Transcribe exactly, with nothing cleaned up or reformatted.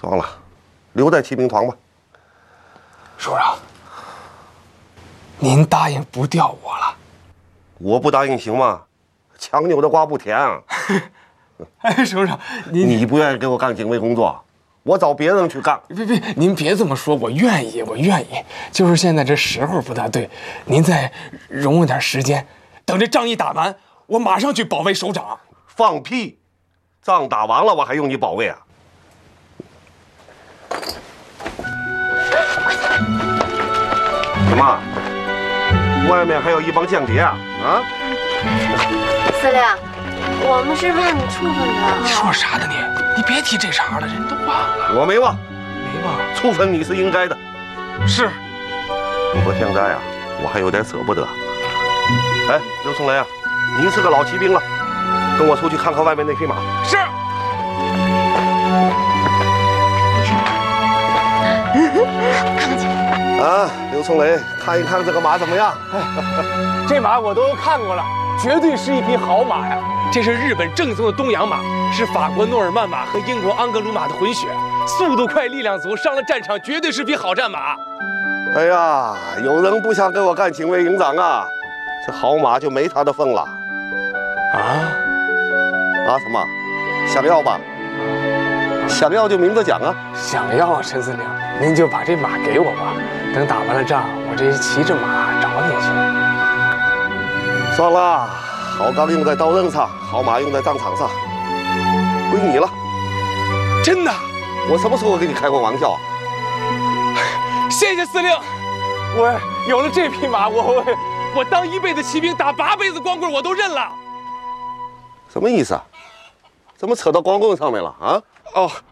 算了，留在骑兵团吧。 叔叔，您答应不调我了？ 我不答应行吗？强扭的瓜不甜啊！ 哎，叔叔，您你不愿意给我干警卫工作，我找别人去干。 别别，您别这么说，我愿意，我愿意。就是现在这时候不大对，您再容我点时间，等这仗一打完，我马上去保卫首长。 放屁！仗打完了，我还用你保卫啊？什么？外面还有一帮间谍啊！啊！ 司令，我们是怕你触犯他。 你说啥呢你？你别提这茬了，人都忘了。 我没忘， 没忘。 处分你是应该的。 是。 不过现在啊，我还有点舍不得。哎，刘松雷啊，您是个老骑兵了，跟我出去看看外面那匹马。 是。 看看去。 啊，刘松雷，看一看这个马怎么样？ 这马我都看过了，绝对是一匹好马呀！这是日本正宗的东洋马，是法国诺尔曼马和英国安格鲁马的混血，速度快，力量足，上了战场绝对是匹好战马。 哎呀，有人不想给我干警卫营长啊，这好马就没他的份了。 啊啊什么？想要吧？想要就明着讲啊！ 想要啊，陈司令，您就把这马给我吧。等打完了仗，我这骑着马找你去。 算了，好钢用在刀刃上，好马用在战场上，归你了。 真的？ 我什么时候跟你开过玩笑啊？ 谢谢司令，我有了这匹马，我我我当一辈子骑兵，打八辈子光棍我都认了。 什么意思啊？怎么扯到光棍上面了啊？ 哦，